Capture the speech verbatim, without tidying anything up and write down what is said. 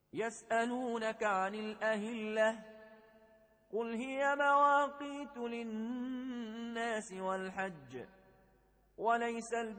يسألونك عن الأهلة قل هي مواقيت للناس والحج وليس